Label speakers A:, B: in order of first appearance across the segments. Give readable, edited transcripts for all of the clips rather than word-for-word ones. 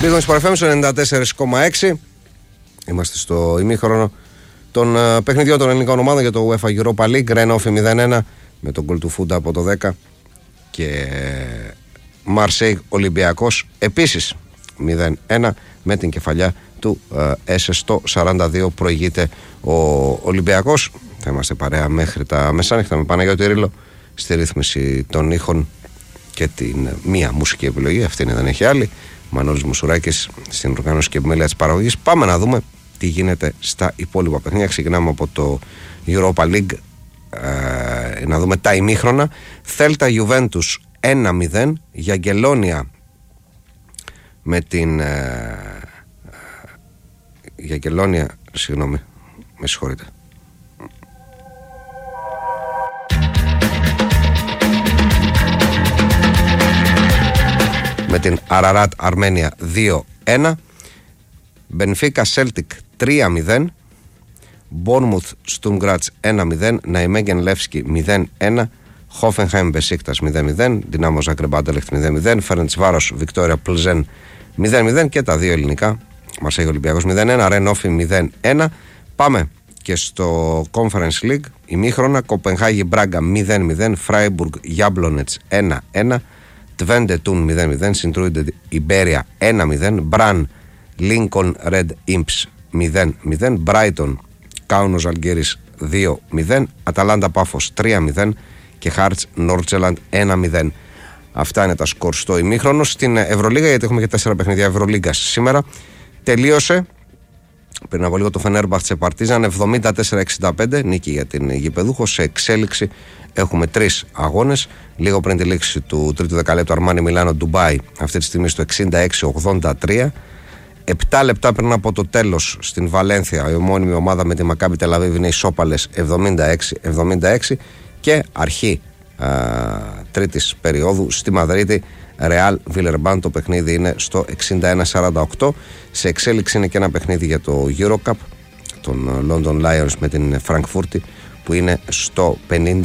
A: Μπήκαμε στο FM 94,6. Είμαστε στο ημίχρονο των παιχνιδιών των ελληνικών ομάδων για το UEFA Europa League. Ρενόφι 0-1 με τον γκολ του Φούντα από το 10 και Μαρσέιγ Ολυμπιακός επίσης 0-1 με την κεφαλιά του ΕΣΕ στο 42. Προηγείται ο Ολυμπιακός. Θα είμαστε παρέα μέχρι τα μεσάνυχτα με Παναγιώτη Ρήλο στη ρύθμιση των ήχων και την μία μουσική επιλογή. Αυτή είναι, δεν έχει άλλη. Μανώλης Μουσουράκης στην οργάνωση και επιμέλεια της παραγωγής. Πάμε να δούμε τι γίνεται στα υπόλοιπα παιχνίδια. Ξεκινάμε από το Europa League, να δούμε τα ημίχρονα. Θέλτα Juventus 1-0. Γιαγκελόνια με την Γιαγκελόνια, συγγνώμη, με συγχωρείτε, με την Αραράτ Αρμένια 2-1. Μπενφίκα Σέλτικ 3-0. Μπόρμουθ Στουμγκράτς 1-0. Ναϊμέγεν Λεύσκι 0-1. Χόφενχάιμ Μπεσίκτας 0-0. Δυνάμο Ζάγκρεμπ Άντερλεχτ 0-0. Φερεντσβάρος Βικτόρια Πλζέν 0-0. Και τα δύο ελληνικά, Μαρσέιγ Ολυμπιακός 0-1. Ρενόφι 0-1. Πάμε και στο Conference League ημίχρονα. Κοπενχάγη Μπράγκα 0-0. Φράιμπουργκ Γιάμπλονετς 1-1. Τβέντε Τούν 0-0. Συντρούιντε Ιμπέρια 1-0. Μπραν Λίνκον Ρεντ Ιμψ 0-0. Μπράιτον Κάουνος Αλγκύρης 2-0. Αταλάντα Πάφος 3-0 και Χάρτς Νόρτσελαντ 1-0. Αυτά είναι τα σκορ στο ημίχρονο. Στην Ευρωλίγα, γιατί έχουμε και 4 παιχνίδια Ευρωλίγκας σήμερα, τελείωσε πριν από λίγο το Φενέρμπαχτσε Παρτίζαν 74-65, νίκη για την γηπεδούχο. Σε εξέλιξη έχουμε 3 αγώνες. Λίγο πριν τη λήξη του τρίτου δεκαλέπτου, Αρμάνι Μιλάνο Ντουμπάι αυτή τη στιγμή στο 66-83. 7 λεπτά πριν από το τέλος στην Βαλένθια, η ομώνυμη ομάδα με τη Μακάμπι Τελαβίβ είναι ισόπαλες 76-76. Και αρχή τρίτης περίοδου στη Μαδρίτη, Ρεάλ Βιλερμπάν, το παιχνίδι είναι στο 61-48. Σε εξέλιξη είναι και ένα παιχνίδι για το Eurocup των London Lions με την Φραγκφούρτη που είναι στο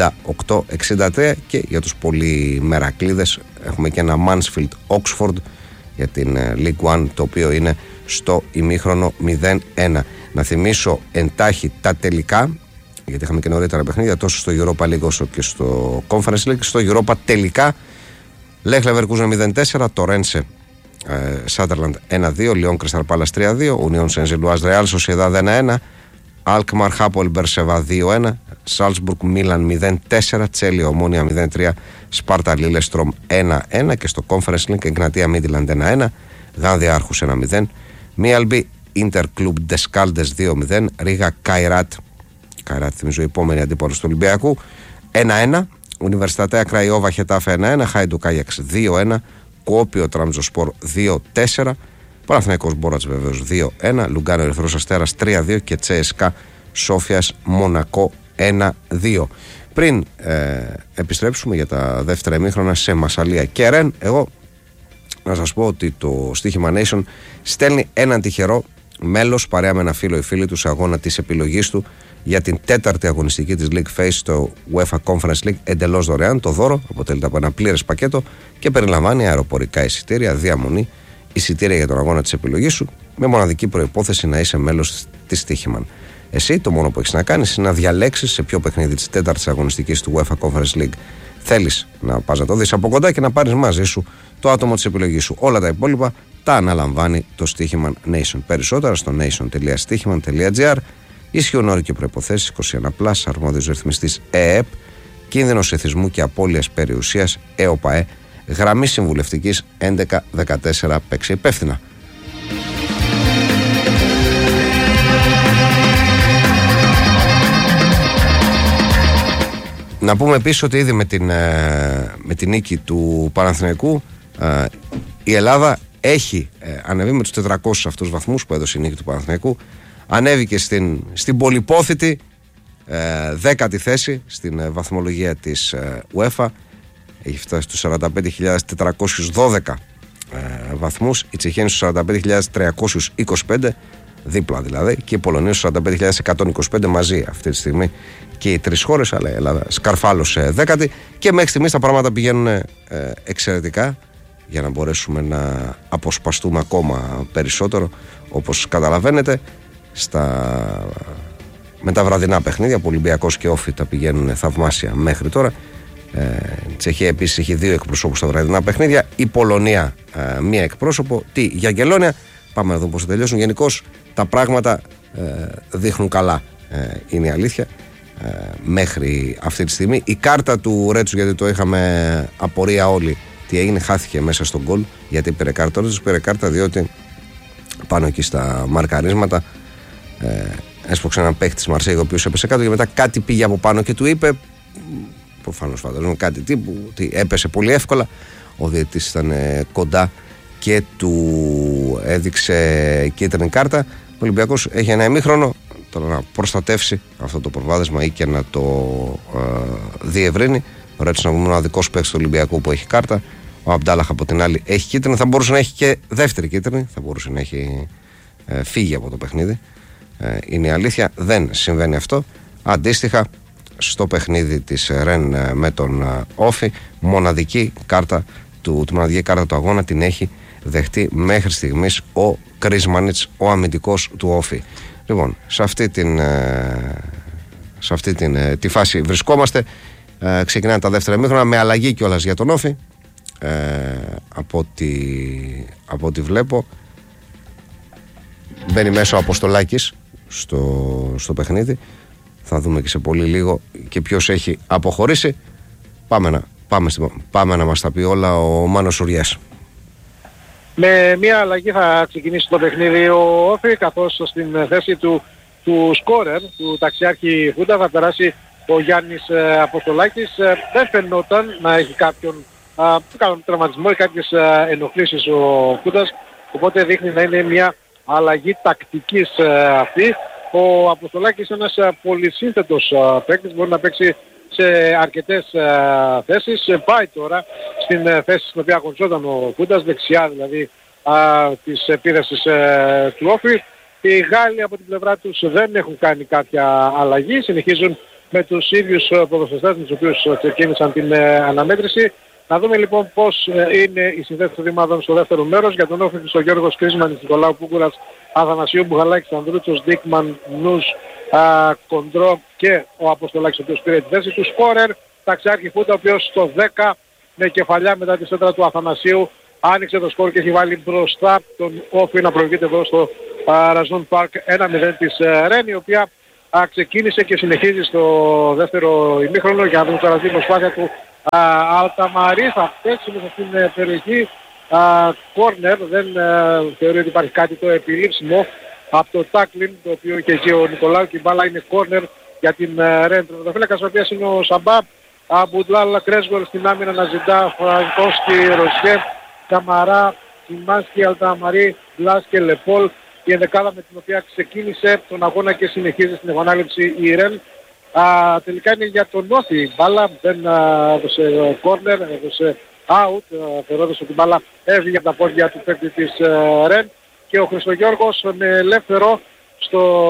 A: 58-63. Και για τους πολύ μερακλείδες έχουμε και ένα Mansfield Oxford για την League One, το οποίο είναι στο ημίχρονο 0-1. Να θυμίσω εντάχει τα τελικά, γιατί είχαμε και νωρίτερα παιχνίδια τόσο στο Europa League όσο και στο Conference League. Στο Europa τελικά, Λεχ Λεβερκούζεν 0-4, Τορένσε Σάντερλαντ 1-2, Λιόν Κρίσταλ Πάλας 3-2, Ουνιόν Σενζιλουάζ Ρεάλ Σοσιεδάδ 1-1, Αλκμαρ Χάπολ Μπερσεβά 2-1, Σάλτσμπουργκ Μίλαν 0-4, Τσέλιο Ομόνια 0-3, Σπάρτα Λίλεστρομ 1-1 και στο Conference League Εγνατία Μίτιλαντ 1-1, Γάνδια Άρχους 1-0, Μίαλμπι Ίντερ Κλουμπ Ντεσκάλντες 2-0, Ρίγα Καϊράτ, θυμίζω η επόμενη αντίπαλος του Ολυμπιακού 1-1, Ουνιβερσιτατέα Κραϊόβα Χετάφε 1-1, Χάιντου Κάγιαξ 2-1, Κουόπιο Τραμζοσπορ 2-4, Παναθηναϊκός Μπόρατς βεβαίως 2-1, Λουγκάνο Ερυθρός Αστέρας 3-2 και Τσέσκα Σόφιας Μονακό 1-2. Πριν επιστρέψουμε για τα δεύτερα ημίχρονα σε Μασσαλία και Ρεν, εγώ να σας πω ότι το στοίχημα Nation στέλνει έναν τυχερό μέλος παρέα με ένα φίλο ή φίλη του σε αγώνα της επιλογής του για την τέταρτη αγωνιστική της League Phase στο UEFA Conference League εντελώς δωρεάν. Το δώρο αποτελείται από ένα πλήρες πακέτο και περιλαμβάνει αεροπορικά εισιτήρια, διαμονή, εισιτήρια για τον αγώνα της επιλογής σου, με μοναδική προϋπόθεση να είσαι μέλος της Στοίχημαν. Εσύ το μόνο που έχεις να κάνεις είναι να διαλέξεις σε ποιο παιχνίδι της τέταρτης αγωνιστικής του UEFA Conference League θέλεις να πας να το δεις από κοντά και να πάρεις μαζί σου το άτομο της επιλογής σου. Όλα τα υπόλοιπα τα αναλαμβάνει το Στοίχημαν Nation. Περισσότερα στο nation.stichiman.gr. Ισχύουν όροι και προϋποθέσεις. 21+, αρμόδιος ρυθμιστής ΕΕΠ, κίνδυνος εθισμού και απώλειας περιουσίας ΕΟΠΑΕ, γραμμή συμβουλευτικής 1114. Παίξε υπεύθυνα. Να πούμε επίσης ότι ήδη με την νίκη του Παναθηναϊκού η Ελλάδα έχει ανεβεί με τους 400 αυτούς βαθμούς που έδωσε η νίκη του Παναθηναϊκού. Ανέβηκε στην πολυπόθητη 10η θέση στην βαθμολογία της UEFA. Έχει φτάσει στους 45.412 βαθμούς. Η Τσεχία είναι στους 45.325, δίπλα δηλαδή, και η Πολωνία στους 45.125 μαζί αυτή τη στιγμή και οι τρεις χώρες, αλλά η Ελλάδα σκαρφάλωσε 10η και μέχρι στιγμής τα πράγματα πηγαίνουν εξαιρετικά για να μπορέσουμε να αποσπαστούμε ακόμα περισσότερο. Όπως καταλαβαίνετε, με τα βραδινά παιχνίδια που Ολυμπιακός και Όφη τα πηγαίνουν θαυμάσια μέχρι τώρα. Η Τσεχία επίσης έχει 2 εκπροσώπους στα βραδινά παιχνίδια, η Πολωνία 1 εκπρόσωπο. Για Αγγελόνια, πάμε να δούμε πώς θα τελειώσουν. Γενικώς τα πράγματα δείχνουν καλά, είναι η αλήθεια, μέχρι αυτή τη στιγμή. Η κάρτα του Ρέτσου, γιατί το είχαμε απορία όλοι τι έγινε, χάθηκε μέσα στον γκολ, γιατί πήρε κάρτα. Ο Ρέτσος πήρε κάρτα διότι πάνω εκεί στα μαρκαρίσματα έσπρωξε έναν παίχτη της Μαρσέιγ ο οποίος έπεσε κάτω και μετά κάτι πήγε από πάνω και του είπε, προφανώς φανταζόμαι κάτι τύπου, ότι έπεσε πολύ εύκολα. Ο διαιτητής ήταν κοντά και του έδειξε κίτρινη κάρτα. Ο Ολυμπιακός έχει ένα ημίχρονο τώρα να προστατεύσει αυτό το προβάδισμα ή και να το διευρύνει. Ο Ρέτσος είναι ο μοναδικός παίκτης του Ολυμπιακού που έχει κάρτα. Ο Αμπντάλαχ από την άλλη έχει κίτρινη. Θα μπορούσε να έχει και δεύτερη κίτρινη, θα μπορούσε να έχει φύγει από το παιχνίδι. Είναι η αλήθεια, δεν συμβαίνει αυτό. Αντίστοιχα, στο παιχνίδι της Ρεν με τον Όφη, μοναδική κάρτα του αγώνα την έχει δεχτεί μέχρι στιγμής ο Κρίσμανιτς, ο αμυντικός του Όφη. Λοιπόν, σε αυτή τη φάση βρισκόμαστε. Ξεκινάνε τα δεύτερα ημίχρονα με αλλαγή κιόλας για τον Όφη, από ό,τι βλέπω. Μπαίνει μέσα ο Αποστολάκης στο παιχνίδι. Θα δούμε και σε πολύ λίγο και ποιος έχει αποχωρήσει. Πάμε να μας τα πει όλα ο Μάνος Σουριές.
B: Με μια αλλαγή θα ξεκινήσει το παιχνίδι ο Όφη, καθώς στην θέση του σκόρερ, του ταξιάρχη Χούντα, θα περάσει ο Γιάννης Αποστολάκης. Δεν φαινόταν να έχει κάποιον τραυματισμό ή κάποιες ενοχλήσεις ο Χούντας, οπότε δείχνει να είναι μια αλλαγή τακτικής αυτή. Ο Αποστολάκης είναι ένας πολυσύνθετος παίκτης, μπορεί να παίξει σε αρκετές θέσεις. Πάει τώρα στην θέση στην οποία αγωνιζόταν ο Κούντας, δεξιά δηλαδή της επίδεσης του Όφη. Οι Γάλλοι από την πλευρά τους δεν έχουν κάνει κάποια αλλαγή, συνεχίζουν με τους ίδιους ποδοσφαιριστές με τους οποίους ξεκίνησαν την αναμέτρηση. Να δούμε λοιπόν πώς είναι η συνθέση των δημάτων στο δεύτερο μέρος. Για τον Όφη ο Γιώργος Κρίσμανης, Νικολάου Πούγκουρας, Αθανασίου Μπουχαλάκης, Ανδρούτσος, Ντίκμαν, Νους, Κοντρό και ο Αποστολάκης ο οποίος πήρε τη θέση του. Σκόρερ, ταξιάρχη Χούντα, ο οποίος στο 10 με κεφαλιά μετά τη σέντρα του Αθανασίου άνοιξε το σκορ και έχει βάλει μπροστά τον Όφη να προηγείται εδώ στο Ραζόν Πάρκ 1-0 της Ρεν, η οποία ξεκίνησε και συνεχίζει στο δεύτερο ημίχρονο. Για να δούμε τώρα την προσπάθεια του Αλταμαρί, θα παίξει μέσα στην περιοχή κόρνερ. Δεν θεωρεί ότι υπάρχει κάτι το επιλήψιμο από το τάκλιν το οποίο είχε εκεί ο Νικολάου, και η μπάλα είναι κόρνερ για την Ρεν. Τερματοφύλακας ο οποίος είναι ο Σαμπά, Μπουντλάλ, Κρέσγορ στην άμυνα, Ναζιντά, Φραγκόσκι, Ροσιέ, Καμαρά, Σιμάνσκι, Αλταμαρί, Μπλάς και Λεπόλ. Η ενδεκάδα με την οποία ξεκίνησε τον αγώνα και συνεχίζει στην επανάληψη η Ρεν. Τελικά είναι για τον Όφη η μπάλα, δεν έδωσε κόρνερ, έδωσε out, θεωρώντας ότι η μπάλα έβγαινε από τα πόδια του παίκτη της Ρεν, και ο Χριστογιώργος με ελεύθερο στο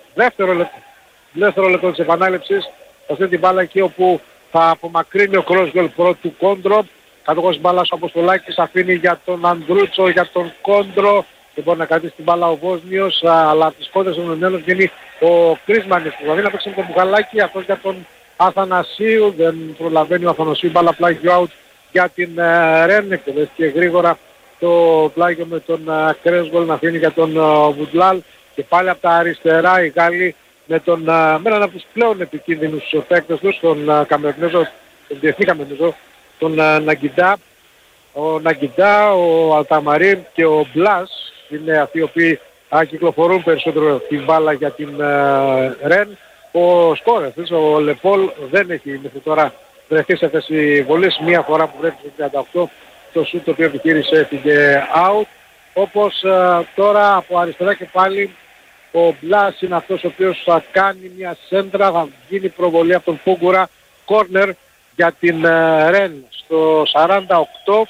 B: δεύτερο λεπτό της επανάληψης αυτή την μπάλα εκεί όπου θα απομακρύνει ο Κρόσβελ πρώτου Κόντρο. Κατοχός μπάλας ο Αποστολάκης αφήνει για τον Ανδρούτσο, για τον Κόντρο. Δεν μπορεί να κρατήσει την μπάλα ο Βόσνιος, αλλά από τις κόντρες των Ενέλων βγαίνει ο Κρίσμανης που θα παίξει με τον Μπουχαλάκη, αυτός για τον Αθανασίου. Δεν προλαβαίνει ο Αθανασίου, μπάλα πλάγιο out για την Ρεν. Εκτελέστηκε γρήγορα το πλάγιο με τον Κρέσγολ να αφήνει για τον Βουντλάλ, και πάλι από τα αριστερά οι Γάλλοι με έναν από τους πλέον επικίνδυνους παίκτες τους, τον Καμερνέζο, τον διεθνή Καμερνέζο, τον Ναγκιντά. Ο Ναγκιντά, ο Αλταμαρί και ο Μπλάς είναι αυτοί οι οποίοι κυκλοφορούν περισσότερο την μπάλα για την Ρεν. Ο σκόρερ, ο Λεπόλ, δεν έχει μέχρι τώρα βρεθεί σε θέση βολής. Μία φορά που βρέθηκε στο 38, το σούτ το οποίο επιχείρησε έφυγε out. Όπως τώρα από αριστερά και πάλι ο Μπλάς είναι αυτός ο οποίος θα κάνει μια σέντρα, θα γίνει προβολή από τον Πούγκουρα, κόρνερ για την Ρεν. Στο 48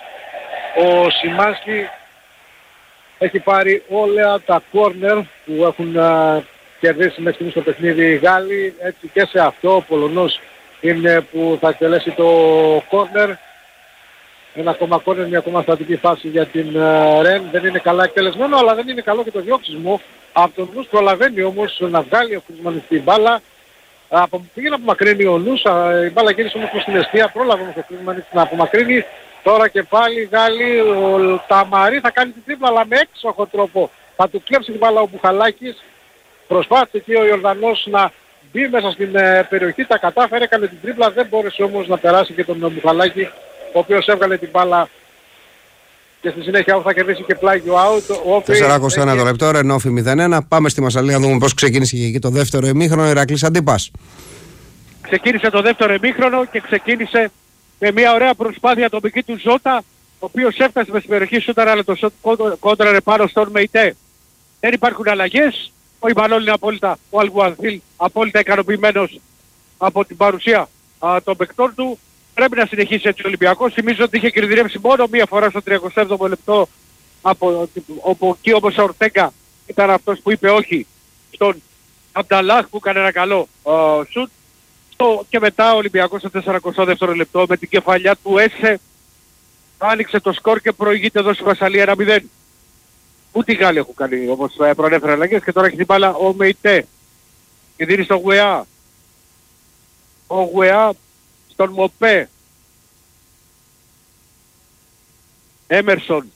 B: ο Σιμάνσκι έχει πάρει όλα τα κόρνερ που έχουν κερδίσει μέχρι στιγμής στο παιχνίδι οι Γάλλοι. Έτσι και σε αυτό ο Πολωνός είναι που θα εκτελέσει το κόρνερ. Ένα ακόμα κόρνερ, μια ακόμα στατική φάση για την Ρεν. Δεν είναι καλά εκτελεσμένο, αλλά δεν είναι καλό και το διώξιμο. Από τον Νους προλαβαίνει όμως να βγάλει ο Φρίσμαν στην μπάλα. Πήγε να απομακρύνει ο Νους, η μπάλα γύρισε όμως προς την αιστεία, πρόλαβε όμως ο Φρίσμαν να απομακρύνει. Τώρα και πάλι Γάλλη, ο Ταμαρί θα κάνει την τρίπλα, αλλά με έξοχο τρόπο. Θα του κλέψει την μπάλα ο Μπουχαλάκης. Προσπάθησε και ο Ιορδανός να μπει μέσα στην περιοχή, τα κατάφερε, έκανε την τρίπλα, δεν μπόρεσε όμως να περάσει και τον Μπουχαλάκη, ο οποίος έβγαλε την μπάλα και στη συνέχεια θα κερδίσει και πλάγιο out.
A: 4-21 το λεπτό, Ρενόφι 0-1. Πάμε στη Μασσαλία να δούμε πώς ξεκίνησε και εκεί το δεύτερο ημίχρονο. Ηρακλής Αντίπας.
C: Ξεκίνησε το δεύτερο ημίχρονο και ξεκίνησε με μια ωραία προσπάθεια τον πική του Ζώτα, ο οποίος έφτασε με στην περιοχή σούταρα, αλλά το σούτ κόντραρε πάνω στον Μεϊτέ. Δεν υπάρχουν αλλαγές. Ο Ιμπανόλ είναι απόλυτα, ο Αλγουανθίλ απόλυτα ικανοποιημένος από την παρουσία των παικτών του. Πρέπει να συνεχίσει έτσι ο Ολυμπιακός. Θυμίζω ότι είχε κερδίσει μόνο μία φορά στο 37ο λεπτό από εκεί, όμως ο Ορτέγκα ήταν αυτός που είπε όχι στον Αμπταλάχ που έκανε ένα καλό σουτ. Και μετά ο Ολυμπιακός στο 42ο λεπτό με την κεφαλιά του Έσε άνοιξε το σκορ και προηγείται εδώ στη Μασσαλία 1-0. Ούτε οι Γάλλοι έχουν κάνει όπως προανέφερα αλλαγές και τώρα έχει την μπάλα ο Μεϊτέ και δίνει στο Γουεά. Ο Γουεά στον Μοπέ. Έμερσον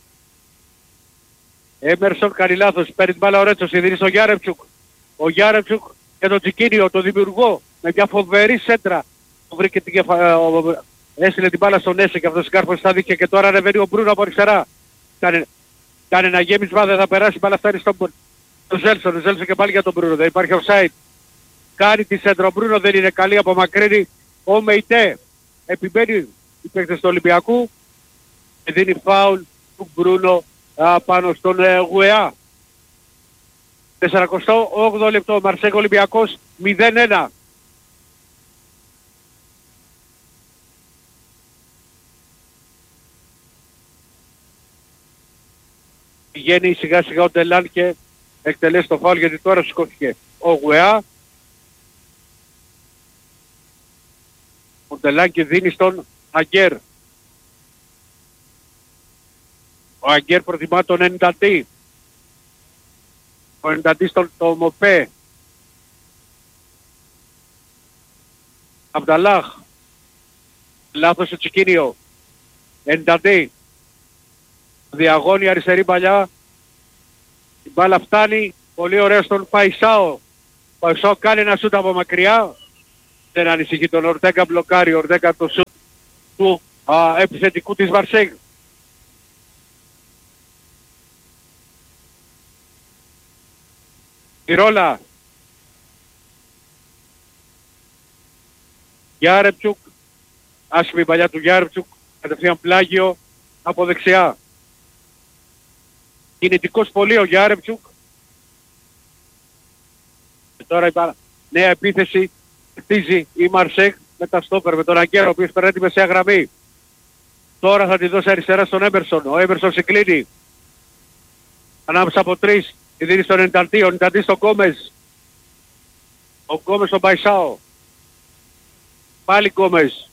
C: κάνει λάθος, παίρνει την μπάλα ο Ρέτσος και δίνει στο Γιάρεμτσουκ. Ο Γιάρεμτσουκ και τον Τσικίνιο, τον δημιουργό, με μια φοβερή σέντρα που βρήκε την έστειλε την μπάλα στον Έσε και αυτός σκάρφος στα δίκαια και τώρα ανεβαίνει ο Μπρούνο από αριστερά. Κάνε ένα γέμισμα, δεν θα περάσει, μπάλα φτάνει στον Ζέλσον. Ζέλσον και πάλι για τον Μπρούνο, δεν υπάρχει offside. Κάνει τη σέντρα, ο Μπρούνο δεν είναι καλή, απομακρύνει ο Μεϊτέ. Επιμένει οι παίκτες του Ολυμπιακού και δίνει φάουλ του Μπρούνο πάνω στον Γουεά. 48 λεπτό, Μαρσέγ Ολυμπιακός 0-1. Πηγαίνει σιγά σιγά ο Ντελάν και εκτελέσει το φάουλ γιατί τώρα σηκώθηκε ο Γουεά. Ο Ντελάν και δίνει στον Αγκέρ. Ο Αγκέρ προτιμά τον Ενταντή. Ο Ενταντή στον Μοπέ. Αμπταλάχ. Λάθος ο Τσικίνιο. Ενταντή. Διαγώνει αριστερή παλιά. Η μπάλα φτάνει. Πολύ ωραία στον Παϊσάο. Παϊσάο κάνει ένα σούτ από μακριά. Δεν ανησυχεί τον Ορτέγκα, μπλοκάρει ο Ορτέγκα το σούτ του επιθετικού της Μαρσέγ. Η ρόλα. Γιάρεμτσουκ. Άσχημη παλιά του Γιάρεμτσουκ. Κατευθείαν πλάγιο από δεξιά. Κινητικός πολύ ο Γιάρεμτσουκ. Και τώρα η νέα επίθεση χτίζει η Μαρσέγ με τα στόπερ, με τον Αγκέρο, ο οποίος περνάει τη μεσαία γραμμή. Τώρα θα τη δώσει αριστερά στον Έμπερσον. Ο Έμπερσον συγκλίνει. Ανάμεσα από τρεις. Τη δίνει στον Ενταντή. Ο Ενταντή στον Γκόμες. Ο Γκόμες στον Παϊσάο. Πάλι Γκόμες.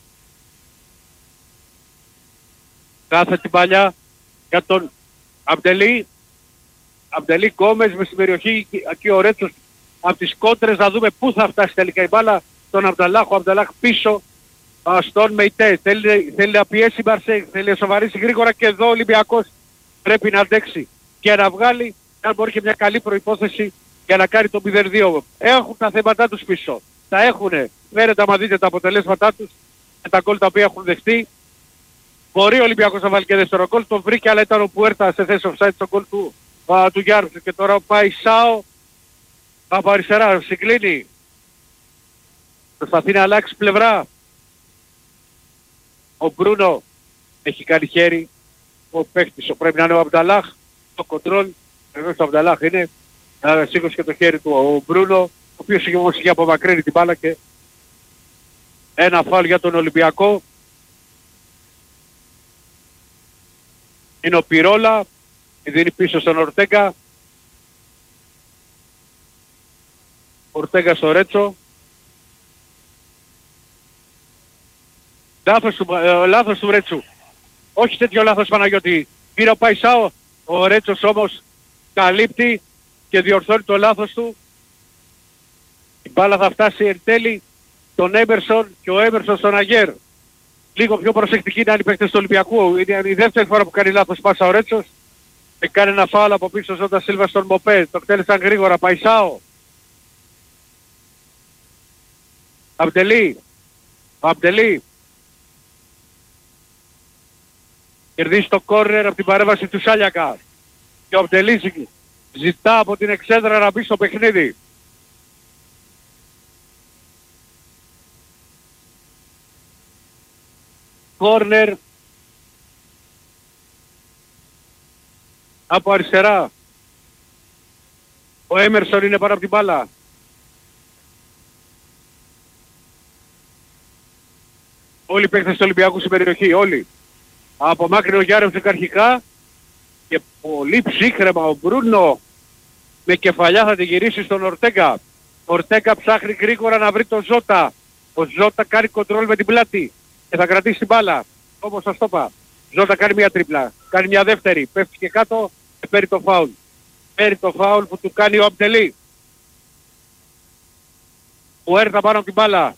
C: Κάθε την παλιά για τον Αμπτελή. Αμπτελή Γκόμες με στην περιοχή εκεί ο Ρέτσος από τις κόντρες να δούμε πού θα φτάσει τελικά η μπάλα στον Αμπταλάχ. Ο Αμπταλάχ πίσω στον Μεϊτέ. Θέλει να πιέσει η Μαρσέγ, θέλει να σοβαρήσει γρήγορα και εδώ ο Ολυμπιακός πρέπει να αντέξει και να βγάλει αν μπορεί και μια καλή προϋπόθεση για να κάνει το 0-2. Έχουν τα θέματα τους πίσω. Τα έχουνε. Φέρετε άμα δείτε τα αποτελέσματά τους με τα γκολ τα οποία έχουν δεχτεί. Μπορεί ο Ολυμπιακός να βάλει και δεύτερο γκολ. Το βρήκε αλλά ήταν ο Πουέρτα σε θέση offside στο γκολ του Γιάρμου. Και τώρα πάει Σάο από αριστερά. Συγκλίνει. Προσπαθεί να αλλάξει πλευρά. Ο Μπρούνο έχει κάνει χέρι. Ο παίκτης πρέπει να είναι ο Αμπταλάχ. Το κοντρόλ. Εδώ στο Αμπταλάχ είναι. Σήκωσε και το χέρι του ο Μπρούνο. Ο οποίος όμως είχε απομακρύνει την μπάλα και ένα φάουλ για τον Ολυμπιακό. Είναι ο Πιρόλα. Δίνει πίσω στον Ορτέγκα. Ορτέγκα στο Ρέτσο. Λάθος του Ρέτσου. Όχι τέτοιο λάθος, Παναγιώτη. Πήρε ο Παϊσάο. Ο Ρέτσος όμως καλύπτει και διορθώνει το λάθος του. Η μπάλα θα φτάσει εν τέλει τον Έμπερσον και ο Έμπερσον στον Αγέρ. Λίγο πιο προσεκτικοί είναι οι παίκτες του Ολυμπιακού. Είναι η δεύτερη φορά που κάνει λάθος πάσα ο Ρέτσος. Και κάνει ένα φάουλ από πίσω Ζώτα Σίλβα στον Μοπέ. Το εκτέλεσαν γρήγορα. Παϊσάο. Αμπτελή. Κερδίζει το κόρνερ από την παρέμβαση του Σάλιακα. Και ο Αμπτελή ζητά από την εξέδρα να μπει στο παιχνίδι. Κόρνερ από αριστερά. Ο Έμερσον είναι πάνω από την μπάλα. Όλοι οι παίκτες του Ολυμπιακού στην περιοχή, όλοι. Απομάκρυνε ο Γιάρεμτσεκ αρχικά και πολύ ψύχρεμα ο Μπρούνο με κεφαλιά θα τη γυρίσει στον Ορτέγκα. Ο Ορτέγκα ψάχνει γρήγορα να βρει τον Ζώτα. Ο Ζώτα κάνει κοντρόλ με την πλάτη και θα κρατήσει την μπάλα. Όπως σας το είπα. Ζώτα κάνει μια τρίπλα, κάνει μια δεύτερη, πέφτει και κάτω και παίρνει το φάουλ. Παίρνει το φάουλ που του κάνει ο Αμπτελή. Ο Έρτα πάνω από την μπάλα.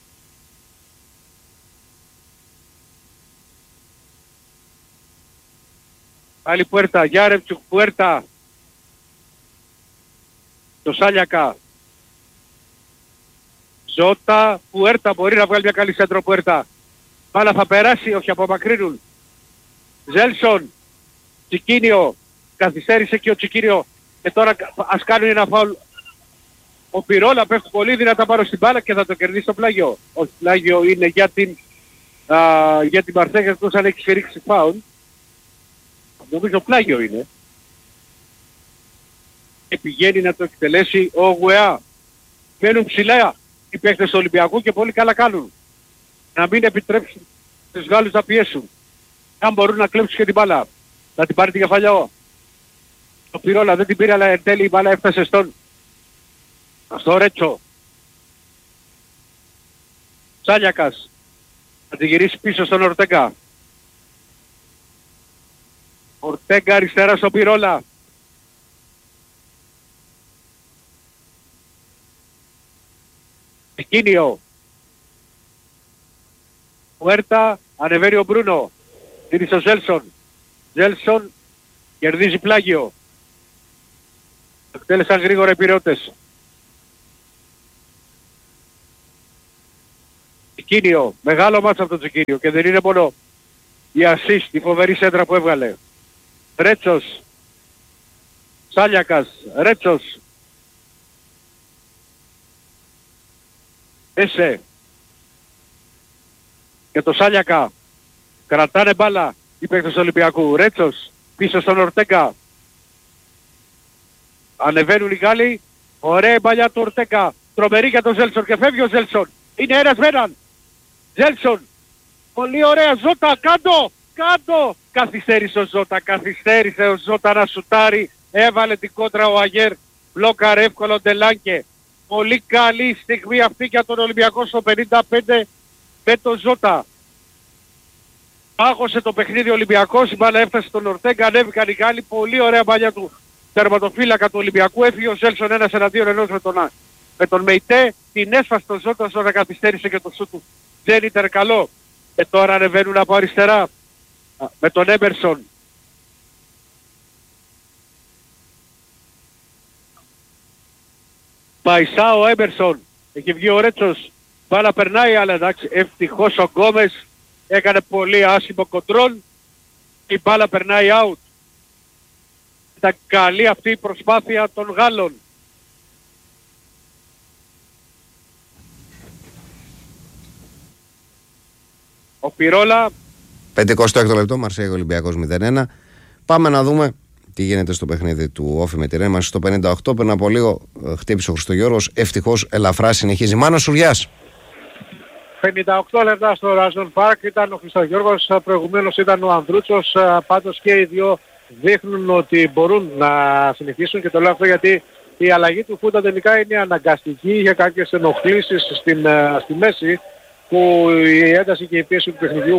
C: Άλλη Πουέρτα, Γιάρεμτσουκ, Πουέρτα. Το Σάλιακα. Ζώτα, Πουέρτα, μπορεί να βγάλει μια καλή σέντρο Πουέρτα. Μπάλα θα περάσει, όχι απομακρύνουν. Ζέλσον, Τσικίνιο, καθυστέρησε και ο Τσικίνιο και τώρα ας κάνουν ένα φάουλ. Ο Πυρόλα πέφτει πολύ δυνατά πάνω στην μπάλα και θα το κερδίσει το πλάγιο. Όχι, πλάγιο είναι για την Μαρσέγια, εκτός αν έχει σφυρίξει φάουλ. Νομίζω πλάγιο είναι. Και πηγαίνει να το εκτελέσει ο Γουεά. Μένουν ψηλά οι παίκτες του Ολυμπιακού και πολύ καλά κάνουν. Να μην επιτρέψουν τους Γάλλους να πιέσουν. Αν μπορούν να κλέψουν και την μπάλα. Να την πάρει την κεφαλιό. Ο Πυρόλα δεν την πήρε, αλλά εν τέλει η μπάλα έφτασε στο Ρέτσο. Σάλιακας. Θα τη γυρίσει πίσω στον Ορτέγκα. Ορτέγκα αριστερά στο Πυρόλα. Εκίνιο. Πουέρτα, ανεβαίνει ο Μπρούνο. Δίνει στο Ζέλσον. Ζέλσον κερδίζει πλάγιο. Εκτέλεσαν γρήγορα οι πυρεώτες. Τσικίνιο. Μεγάλο μάτς από τον Τσικίνιο και δεν είναι μόνο η assist, η φοβερή σέντρα που έβγαλε. Ρέτσος. Σάλιακας. Ρέτσος. Έσε. Και το Σάλιακα. Κρατάνε μπάλα οι παίκτες του Ολυμπιακού. Ρέτσος. Πίσω στον Ορτέγκα. Ανεβαίνουν οι Γάλλοι. Ωραία μπαλιά του Ορτέγκα. Τρομερή για τον Ζέλσον και φεύγει ο Ζέλσον. Είναι ένας με έναν. Ζέλσον. Πολύ ωραία. Ζώτα. Κάτω. Καθυστέρησε ο Ζώτα. Καθυστέρησε ο Ζώτα να σουτάρει. Έβαλε την κόντρα ο Αγέρ. Μπλόκαρε εύκολο Ντελάνκε. Πολύ καλή στιγμή αυτή για τον Ολυμπιακό στο 55 με τον Ζώτα. Πάγωσε το παιχνίδι ο Ολυμπιακός, η μπάλα έφτασε στον Ορτέγκα, ανέβηκαν οι Γάλλοι, πολύ ωραία μπάλια του τερματοφύλακα του Ολυμπιακού, έφυγε ο Ζέλσον ένας εναντίον ενός με τον Μεϊτέ, την έσφασε τον Ζώτα όσο καθυστέρησε και το σούτ του. Δεν ήταν καλό. Και τώρα ανεβαίνουν από αριστερά με τον Έμπερσον. Παϊσάο ο Έμπερσον, έχει βγει ο Ρέτσος, μπάλα περνάει, αλλά εντάξει, ευτυχώς ο Γκόμες έκανε πολύ άσχημο κοντρόλ, η μπάλα περνάει out. Ήταν καλή αυτή η προσπάθεια των Γάλλων. Ο Πυρόλα.
A: 56 λεπτό, Μαρσέιγ Ολυμπιακός 0-1. Πάμε να δούμε τι γίνεται στο παιχνίδι του Όφη με τη Ρέμα. Στο 58 πριν από λίγο χτύπησε ο Χριστογιώργος. Ευτυχώς ελαφρά συνεχίζει. Μάνος Σουριάς.
B: 58 λεπτά στο Ράζον Πάρκ ήταν ο Χριστογιώργος, προηγουμένως ήταν ο Ανδρούτσος. Πάντως και οι δύο δείχνουν ότι μπορούν να συνεχίσουν και το λέω αυτό γιατί η αλλαγή του Φούντα τελικά είναι αναγκαστική για κάποιες ενοχλήσεις στη μέση που η ένταση και η πίεση του παιχνιδιού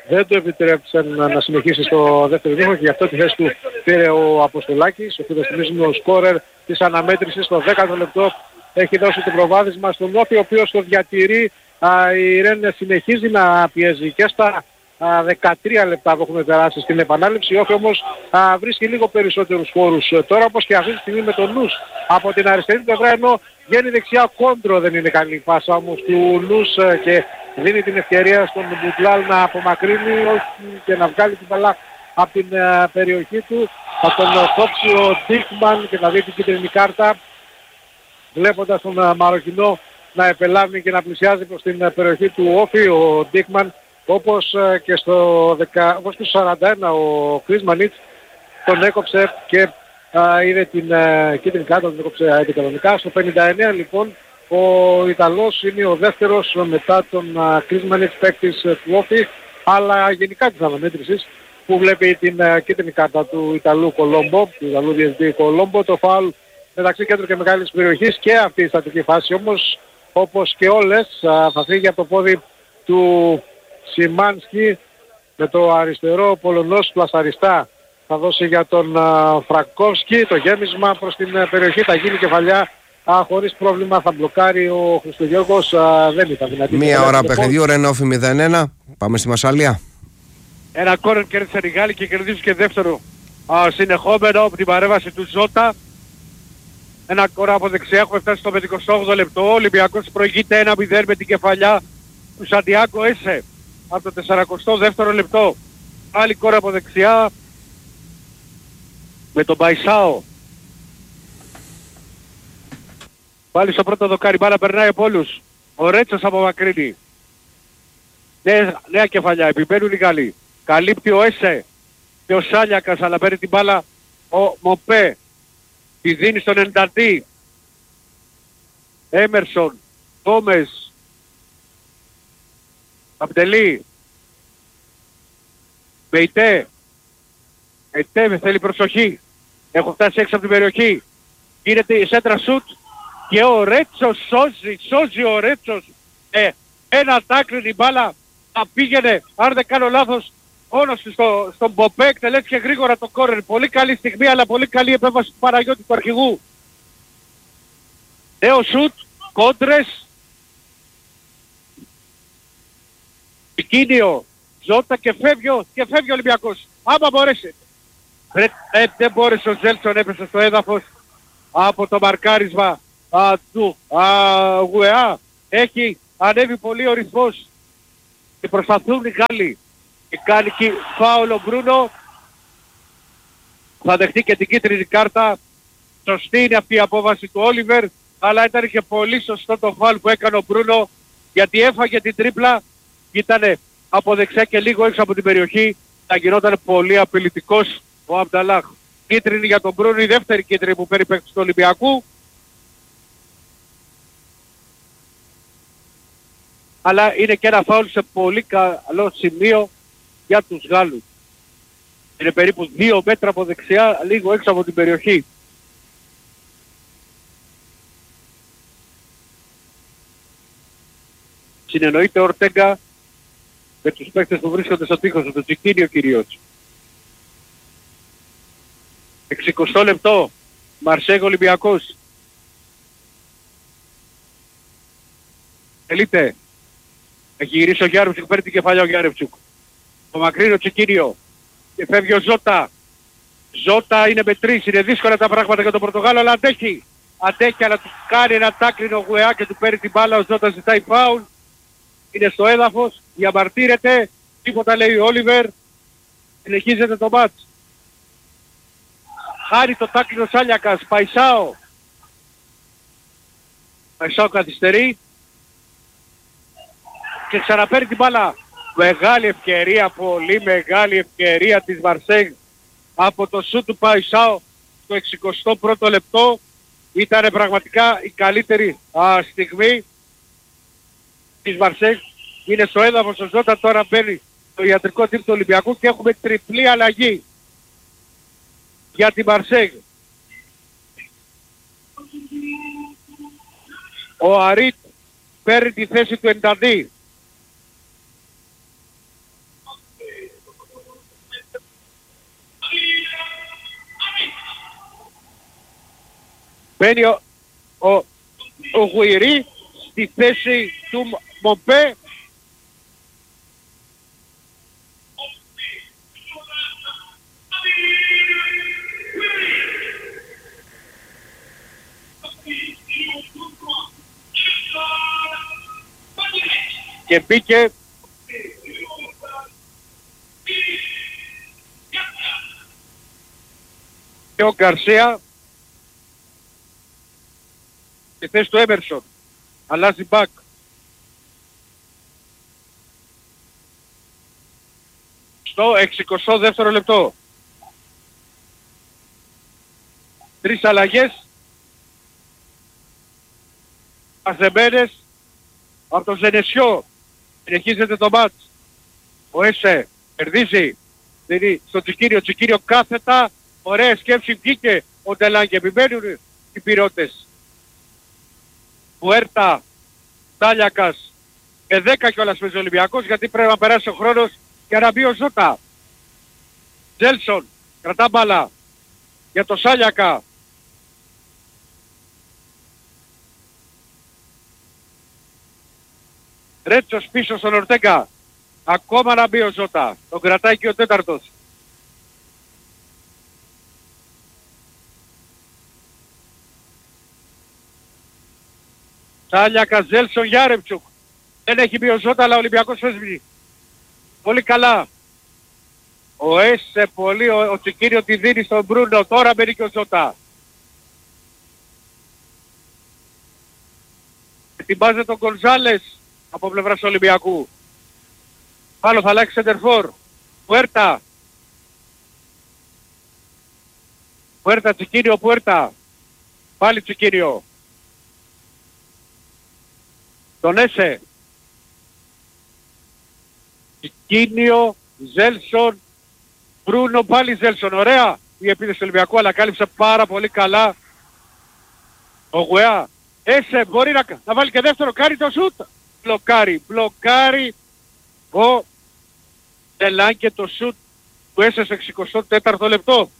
B: δεν του επιτρέψαν να συνεχίσει στο δεύτερο δίχο και γι' αυτό τη θέση του πήρε ο Αποστολάκης, ο οποίος θυμίζουμε ο σκόρερ της αναμέτρησης στο 10ο λεπτό. Έχει δώσει το προβάδισμα στον Όφη, ο οποίος το διατηρεί. Η Ρεν συνεχίζει να πιέζει και στα 13 λεπτά που έχουμε περάσει στην επανάληψη. Η Όφη όμως βρίσκει λίγο περισσότερους χώρους τώρα, όπως και αυτή τη στιγμή με τον Νους από την αριστερή πλευρά, ενώ βγαίνει δεξιά κόντρο. Δεν είναι καλή πάσα όμως του Νους και δίνει την ευκαιρία στον Μπουτλάλ να απομακρύνει και να βγάλει την μπαλά από την περιοχή του. Θα τον κόψει ο Ντίκμαν και θα δει την κίτρινη κάρτα, βλέποντας τον Μαροκινό να επελάβει και να πλησιάζει προς την περιοχή του Όφη. Ο Ντίκμαν, όπως και στο 41 ο Κρίς Μανίτς, τον έκοψε και είδε την κίτρινη κάρτα, τον έκοψε αντικανονικά. Στο 59 λοιπόν ο Ιταλός είναι ο δεύτερος μετά τον Κρίς Μανίτς παίκτης του Όφη, αλλά γενικά της αναμέτρησης, που βλέπει την κίτρινη κάρτα του Ιταλού Κολόμπο, του Ιταλού διαιτητή Κολόμπο, το φάουλ μεταξύ κέντρου και μεγάλης περιοχής. Και αυτή η στατική φάση όμως, όπως και όλες, θα φύγει από το πόδι του Σιμάνσκι, με το αριστερό Πολωνός πλασαριστά θα δώσει για τον Φρακόφσκι. Το γέμισμα προς την περιοχή θα γίνει κεφαλιά χωρίς πρόβλημα, θα μπλοκάρει ο Χριστογιώργος. Δεν ήταν δυνατή.
A: Μία ώρα παιχνιδιού, Ρεν Όφη 0-1. Πάμε στη Μασσαλία.
C: Ένα κόρνερ κέρδισε η Γάλλη και κερδίζει και δεύτερο συνεχόμενο από την παρέμβαση του Ζώτα. Ένα κόρα από δεξιά, έχουμε φτάσει στο 58ο λεπτό. Ο Ολυμπιακός προηγείται 1-0 με την κεφαλιά του Σαντιάκο Έσε από το 42ο λεπτό. Άλλη κόρα από δεξιά με τον Μπαϊσάο. Πάλι στο πρώτο δοκάρι, μπάλα περνάει από όλους. Ο Ρέτσος απομακρύνει. Νέα κεφαλιά, επιμένουν οι Γάλλοι. Καλύπτει ο Έσε και ο Σάλιακας, αλλά παίρνει την μπάλα ο Μοπέ. Τη δίνει στον Ενταντή. Έμερσον, Τόμες, Αμπτελή, Μπεϊτέ. Ετέβε θέλει προσοχή. Έχω φτάσει έξω από την περιοχή. Γίνεται η σέντρα σουτ και ο Ρέτσος σώζει ο Ρέτσος. Ένα τάκλιν η μπάλα θα πήγαινε, αν δεν κάνω λάθος, όνος στον Μποπέ, εκτελέστηκε γρήγορα το κόρνερ. Πολύ καλή στιγμή, αλλά πολύ καλή επέμβαση του Παναγιώτη του αρχηγού. Νέο σουτ, κόντρες, Πικίνιο, Ζώτα και φεύγει ο Ολυμπιακός. Άμα μπορέσει. Δεν μπόρεσε ο Ζέλσον, έπεσε στο έδαφος από το μαρκάρισμα του Γουεά. Έχει ανέβει πολύ ο ρυθμός και προσπαθούν οι Γάλλοι. Και κάνει και φάουλ ο Μπρούνο. Θα δεχτεί και την κίτρινη κάρτα. Σωστή είναι αυτή η απόβαση του Όλιβερ, αλλά ήταν και πολύ σωστό το φάουλ που έκανε ο Μπρούνο, γιατί έφαγε την τρίπλα και ήταν από δεξιά και λίγο έξω από την περιοχή. Θα γινόταν πολύ απειλητικός ο Αμπταλάχ. Κίτρινη για τον Μπρούνο, η δεύτερη κίτρινη που παίρνει παίκτης του Ολυμπιακού. Αλλά είναι και ένα φάουλ σε πολύ καλό σημείο για τους Γάλλους. Είναι περίπου 2 μέτρα από δεξιά, λίγο έξω από την περιοχή. Συνεννοείται ο Ορτέγκα με τους παίκτες που βρίσκονται στο τείχος του, το Τσικίνιο κυρίως. 60 λεπτό, Μαρσέγ Ολυμπιακός. Ελίτε. Έχει γυρίσει ο Γιάρεμτσουκ, παίρνει την κεφαλιά ο Γιάρεμτσουκ. Το μακρύνει ο Τσικίνιο. Και φεύγει ο Ζώτα. Ζώτα είναι με 3, είναι δύσκολα τα πράγματα για τον Πορτογάλο, αλλά αντέχει. Αντέχει, αλλά του κάνει ένα τάκλινο Γουεά και του παίρνει την μπάλα. Ο Ζώτα ζητάει φάουλ. Είναι στο έδαφος, διαμαρτύρεται. Τίποτα λέει ο Όλιβερ. Συνεχίζεται το μάτς. Χάρη το τάκλινο Σάλιακας. Παϊσάο. Παϊσάο καθυστερεί. Και ξαναπαίρνει την μπάλα. Μεγάλη ευκαιρία, πολύ μεγάλη ευκαιρία της Μαρσέγ από το σούτ του Παϊσάο στο 61ο λεπτό. Ήταν πραγματικά η καλύτερη στιγμή της Μαρσέγ. Είναι στο έδαφος ο Ζώτα, τώρα μπαίνει το ιατρικό team του Ολυμπιακού και έχουμε τριπλή αλλαγή για τη Μαρσέγ. Ο Αρίτ παίρνει τη θέση του Ενταντή. Μπαίνει ο Γουιρί στη θέση του Μομπέ. Και μπήκε και ο Γκαρσία στη θέση του Έμερσον. Αλλάζει μπακ. Στο 62ο λεπτό. 3 αλλαγές μαζεμένες από τον Ζενεσιό. Συνεχίζεται το μάτς. Ο Έσε κερδίζει. Δίνει στο Τσικίριο. Τσικίριο κάθετα. Ωραία σκέψη. Βγήκε ο Ντελάνγκε. Επιμένουν οι πυρώτες. Πουέρτα. Τάλιακας. Και 10 κιόλας παίζει ο Ολυμπιακός, γιατί πρέπει να περάσει ο χρόνος για να μπει ο Ζώτα. Τζέλσον. Κρατά μπάλα. Για το Σάλιακα. Ρέτσος πίσω στον Ορτέγκα. Ακόμα να μπει ο Ζώτα. Τον κρατάει και ο τέταρτος. Σάλιακα, Ζέλσον, Γιάρεμτσουκ. Δεν έχει μπει ο Ζώτα, αλλά ο Ολυμπιακός παίζει πολύ καλά. Ο Έσε πολύ, ο Τσικίριο τη δίνει στον Μπρούνο. Τώρα μπαίνει και ο Ζώτα. Ετοιμάζεται τον Γκονζάλες από πλευράς Ολυμπιακού. Άλλο θα αλλάξει σεντερφόρ. Πουέρτα. Πουέρτα, Τσικίριο, Πουέρτα. Πάλι Τσικίριο. Τον Έσε. Τσικίνιο, Ζέλσον, Μπρούνο, πάλι Ζέλσον. Ωραία η επίθεση του Ολυμπιακού, αλλά κάλυψε πάρα πολύ καλά ο Γουεά. Έσε μπορεί να βάλει και δεύτερο, κάνει το σούτ. Μπλοκάρει ο Ντελάνγκε το σούτ του Έσε στο 64ο λεπτό.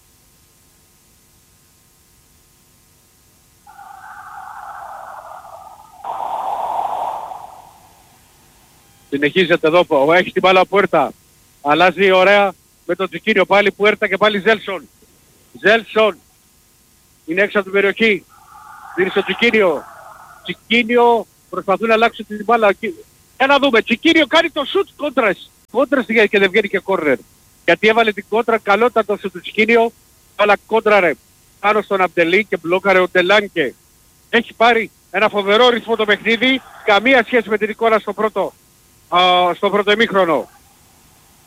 C: Συνεχίζεται εδώ, έχει την μπάλα ο Πουέρτα. Αλλάζει ωραία με τον Τσικίνιο, πάλι Πουέρτα και πάλι Ζέλσον. Ζέλσον είναι έξω από την περιοχή. Δίνει στο Τσικίνιο. Τσικίνιο προσπαθούν να αλλάξουν την μπάλα. Για να δούμε. Τσικίνιο κάνει το σουτ κόντρας. Κόντρας και δεν βγαίνει και κόρνερ. Γιατί έβαλε την κόντρα, καλότατο στο Τσικίνιο. Αλλά κόντραρε πάνω στον Αμπτελή και μπλόκαρε ο Ντελάνκε. Έχει πάρει ένα φοβερό ρυθμό το παιχνίδι. Καμία σχέση με την εικόνα στο πρώτο ημίχρονο.